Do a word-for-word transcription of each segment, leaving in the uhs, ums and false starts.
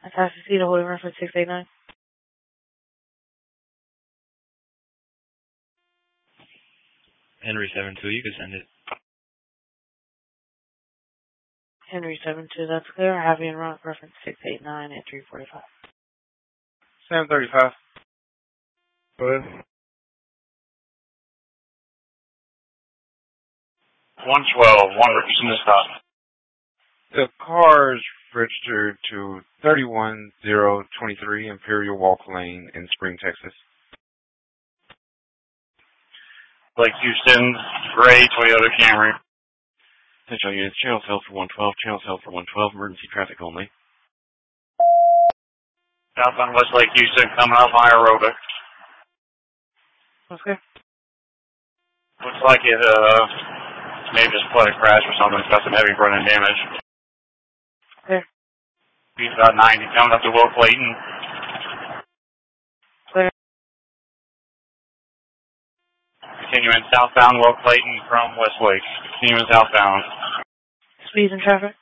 Attach the seat, holding reference six eight nine. Henry seven two, you can send it. Henry seven two, that's clear. I have you in route reference six eight nine at three forty-five. seven thirty-five. Go ahead. one twelve, one repeating the stop. The car is registered to thirty-one zero twenty-three Imperial Walk Lane in Spring, Texas. Lake Houston, gray Toyota Camry. Central units, channels held for one twelve, channels held for one twelve, emergency traffic only. Southbound West Lake Houston, coming up high aerobic. Okay. Looks like it, uh, maybe just flooded crash or something. It's got some heavy front end damage. Clear. Speed's about ninety, coming up to Will Clayton. Clear. Continuing southbound Will Clayton from Westlake. Continuing southbound. Speeds and traffic.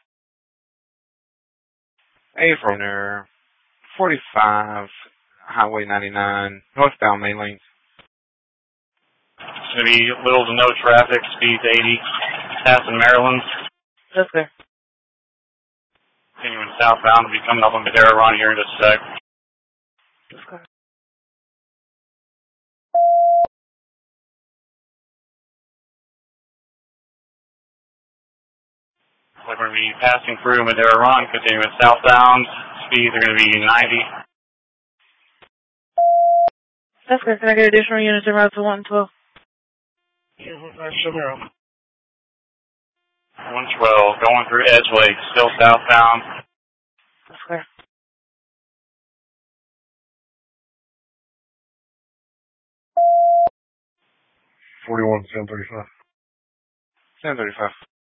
A from there. forty-five, Highway ninety-nine, northbound main lanes. It's going to be little to no traffic, speed's eighty, passing Maryland. That's clear. Continuing southbound, we'll be coming up on Madera Run here in just a sec. That's clear. Like we're going to be passing through Madera Run, continuing southbound, speeds are going to be ninety. That's clear. Can I get additional units en route to one twelve? one twelve, going through Edge Lake, still southbound. That's clear. forty-one, seven thirty-five. seven thirty-five.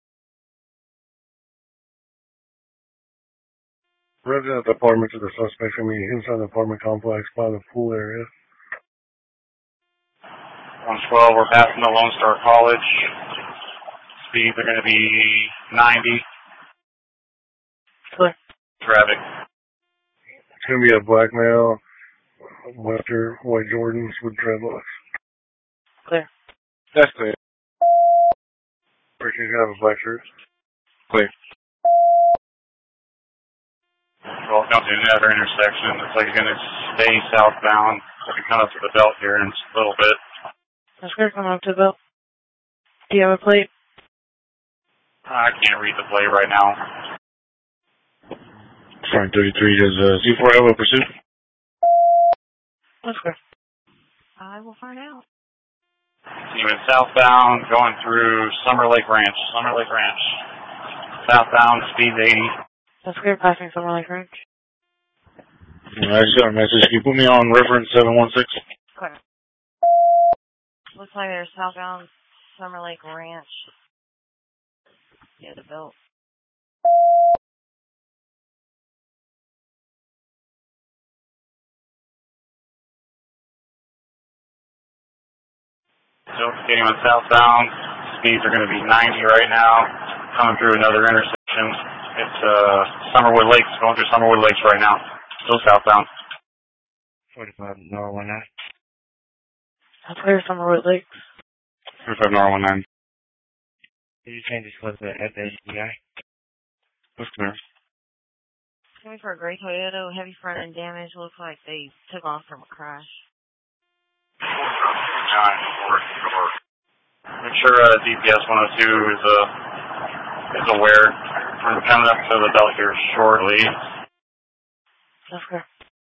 Resident apartment to the suspect can be inside the apartment complex by the pool area. one twelve, we're passing the Lone Star College. Speeds are going to be ninety. Clear. Traffic. It's going to be a black male, Western, white Jordans with dreadlocks. Clear. That's clear. Person's going to have a black shirt. Clear. Well, come to another intersection. Looks like you're going to stay southbound. We'll be coming up to the belt here in a little bit. That's clear. Coming up to the belt. Do you have a plate? I can't read the plate right now. Frank thirty-three has a Z four L pursuit. That's clear. I will find out. Continuing southbound, going through Summer Lake Ranch. Summer Lake Ranch. Southbound, speed eighty. That's clear. Passing Summer Lake Ranch. I just got a message. Can you put me on reference seven one six? Clear. Looks like there's southbound Summer Lake Ranch. Yeah, the belt. Still continuing southbound. Speeds are going to be ninety right now. Coming through another intersection. It's uh, Summerwood Lakes. Going through Summerwood Lakes right now. Still southbound. forty-five, N R one nine. That's clear. Summerwood Lakes. forty-five, N R one nine. Did you change this close to F A C I? What's clear? Coming for a gray Toyota, heavy front end damage. Looks like they took off from a crash. Nine, four, four. Make sure uh, D P S one oh two is, uh, is aware. We're coming up to the belt here shortly. That's clear.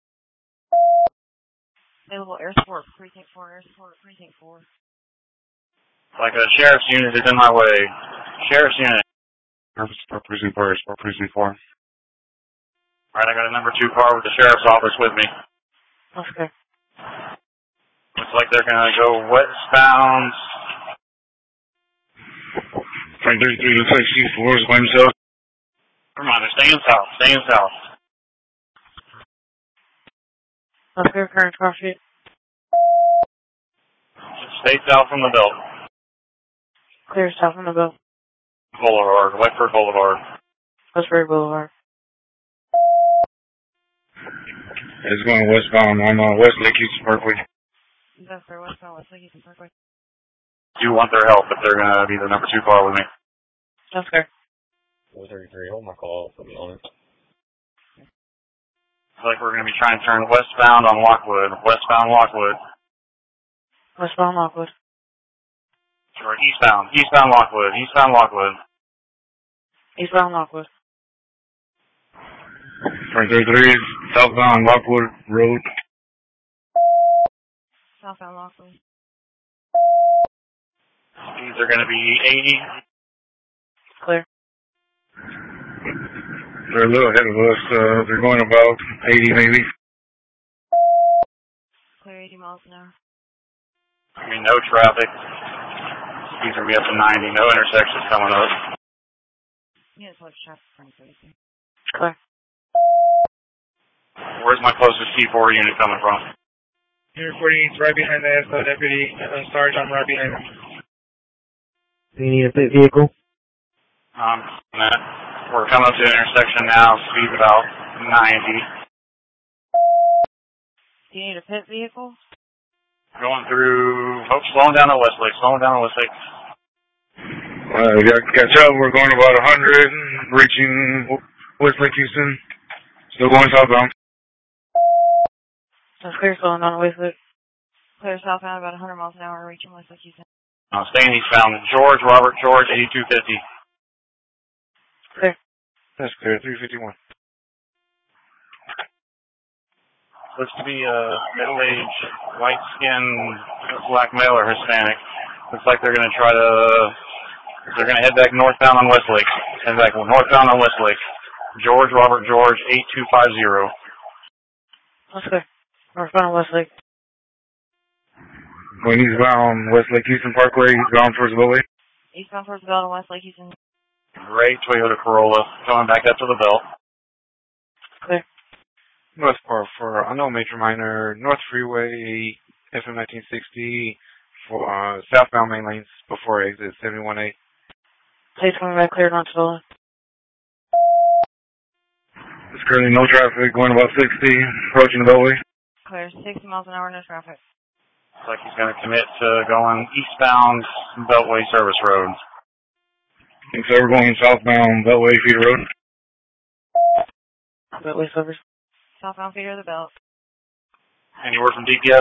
Available air support, precinct four, air support, precinct four. Like a sheriff's unit is in my way. Sheriff's unit. Purpose for precinct four, or precinct four. Alright, I got a number two car with the sheriff's office with me. That's clear. Looks like they're gonna go westbound. Frank thirty-three looks like C four is by himself. Come on, they're staying south, staying south. That's clear. Current car sheet. Stay south from the belt. Clear south from the belt. Boulevard, Westford Boulevard. Westbury Boulevard. It's going westbound on uh, West Lake Houston Parkway. That's for westbound West Lake Houston Parkway. Do want their help if they're going to be the number two car with me. That's fair. four thirty-three, hold my call for me on it. Looks like we're going to be trying to turn westbound on Lockwood. Westbound Lockwood. Westbound Lockwood. Or eastbound. Eastbound Lockwood. Eastbound Lockwood. Eastbound Lockwood. four thirty-three, southbound Lockwood Road. Southbound Lockwood. Speeds are going to be eighty. Clear. They're a little ahead of us. Uh, they're going about eighty maybe. Clear eighty miles an hour. I mean, no traffic. Speeds are going to be up to ninety. No intersections coming up. Yeah, it's like traffic pretty crazy. Clear. Where's my closest T four unit coming from? You're reporting right behind the S O deputy. Uh, Sarge, I'm right behind him. Do you need a pit vehicle? Um, that. We're coming up to the intersection now. Speed about ninety. Do you need a pit vehicle? Going through. Oh, slowing down at Westlake. Slowing down at Westlake. Uh, we got to catch up. We're going about one hundred, reaching West Lake Houston. Still going southbound. That's clear, slowing down West Lake. Clear southbound about one hundred miles an hour, reaching West Lake Houston. Uh, staying eastbound. George, Robert, George, eighty-two fifty. Clear. That's clear, three fifty-one. Looks to be a middle-aged, white-skinned black male or Hispanic. Looks like they're going to try to, they're going to head back northbound on Westlake. Head back northbound on Westlake. George, Robert, George, eight two five zero. That's clear. Northbound Westlake. Going eastbound West Lake Houston Parkway, eastbound towards the Beltway. Eastbound towards the belt on West Lake Houston. Gray Toyota Corolla coming back up to the belt. Clear. North Park for unknown major minor, North Freeway, F M nineteen sixty, for uh, southbound main lanes before exit seventy-one A. Please coming back clear, not stolen. There's currently no traffic, going about sixty, approaching the Beltway. Clear, sixty miles an hour, no traffic. Looks like he's going to commit to going eastbound Beltway Service Road. And so we're going southbound Beltway Feeder Road. Beltway Service. Southbound feeder of the belt. Any word from D P S?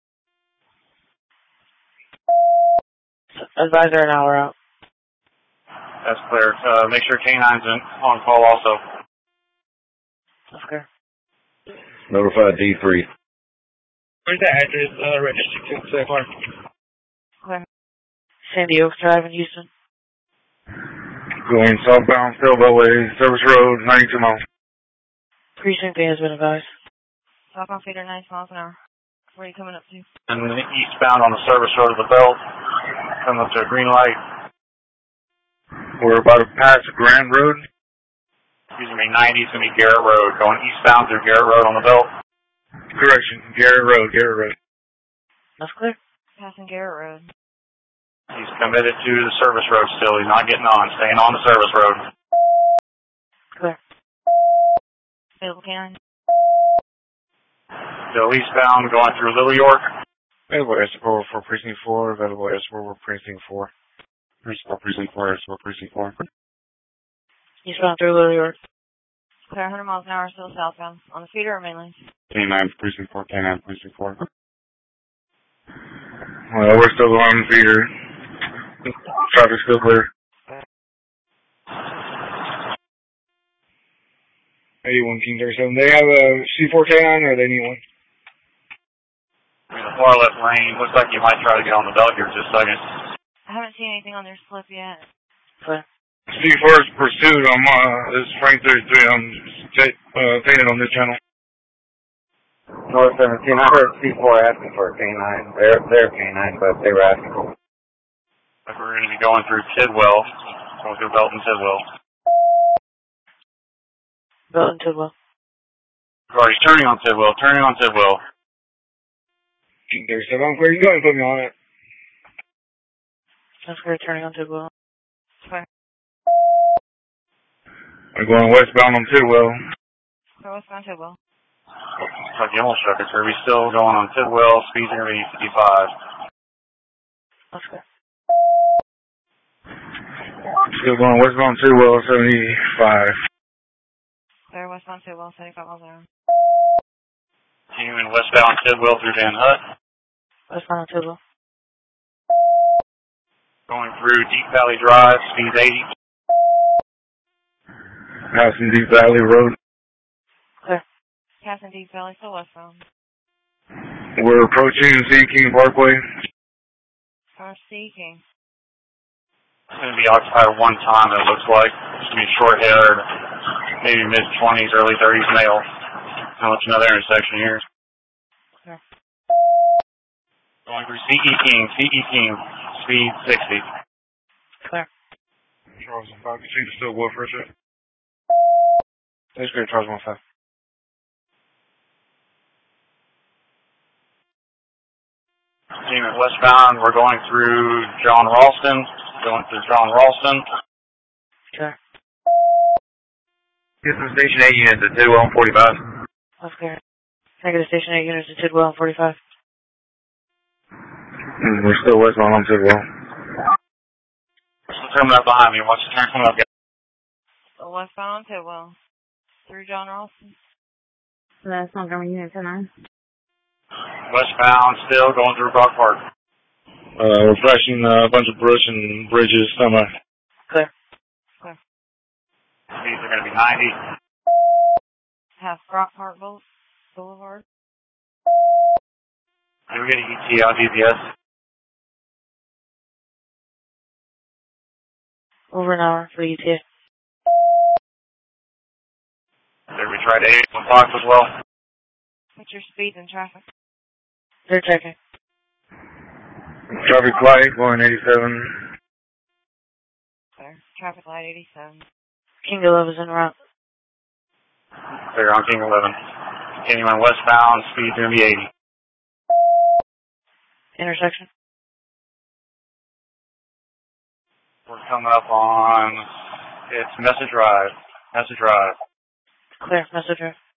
Advisor an hour out. That's clear. Uh, make sure K nine's in, on call also. That's clear. Notify D three. Where's the address uh, registered to the car? Clear. Sandy Oaks Drive in Houston. Going southbound, still Beltway Service Road, ninety-two miles. Precinct A has been advised. Southbound feeder, ninety miles an hour. Where are you coming up to? And eastbound on the service road of the belt. Coming up to a green light. We're about to pass Grand Road. Excuse me, ninety is going to be Garrett Road. Going eastbound through Garrett Road on the belt. Correction, Garrett Road, Garrett Road. That's clear. Passing Garrett Road. He's committed to the service road still. He's not getting on. Staying on the service road. Clear. Available canine. Still eastbound going through Little York. Available S four for Precinct four, available S four for Precinct four. Precinct four, Precinct four, S four, Precinct four. Eastbound through Little York. Clear one hundred miles an hour, still southbound. On the feeder or main lanes? K nine, Precinct four, K nine, Precinct four. Well, we're still on the feeder. Traffic's still clear. eighty-one King thirty-seven. They have a C four K nine or they need one? In the far left lane. Looks like you might try to get on the belt here in just a second. I haven't seen anything on their slip yet. Clear. C four is pursued on my, this is Frank thirty-three. I'm uh, painted on this channel. North seventeen, I heard C four asking for a K nine. They're, they're K nine, but they were asking for. Like we're going to be going through Tidwell. Going through Belton Tidwell. Belton Tidwell. Or he's turning on Tidwell. Turning on Tidwell. King thirty-seven, I'm clear. You go ahead and put me on it. That's clear, turning on Tidwell. Clear. I'm going westbound on Tidwell. Clear westbound Tidwell. Like you almost struck it, Kirby. Still going on Tidwell. Speed's going to be fifty-five. Okay. Still going westbound Tidwell, seventy-five. Clear westbound Tidwell, seventy-five miles an hour. Continuing westbound Tidwell through Van Hut. Westbound Tidwell. Going through Deep Valley Drive. Speed's eighty. Passing Deep Valley Road. Clear. Passing Deep Valley, still westbound. We're approaching Sea King Parkway. Car seeking. It's going to be occupied one time, it looks like. It's going to be short-haired, maybe mid-twenties, early thirties male. Now it's another intersection here. Clear. Going through C E King, C E King, speed sixty. Clear. Charles one five, continue to still Wolf Richard. That's great, Charles one five. Continuing westbound, we're going through John Ralston. Going through John Ralston. Clear. Houston Station eight units at Tidwell and forty-five. That's clear. Negative Station eight units to Tidwell and forty-five. Mm, we're still westbound on Tidwell. What's coming up behind me? What's the turn coming up? Still westbound on Tidwell. Through John Ralston. So that's Montgomery Unit ten nine. Westbound, still going through Brock Park. Uh, we're flashing uh, a bunch of brush and bridges somewhere. Clear. Clear. Speeds are going to be ninety. Half Brock Park Boulevard. Are we getting E T on G P S? Over an hour for E T A. Did we try to eight on Fox as well? What's your speed and traffic? They're checking. Traffic light going eighty-seven. Clear. Traffic light eighty-seven. King eleven is en route. Clear on King eleven. Continuing westbound, speed going to be eighty. Intersection. We're coming up on, it's Message Drive. Message Drive. Clear. Message drive.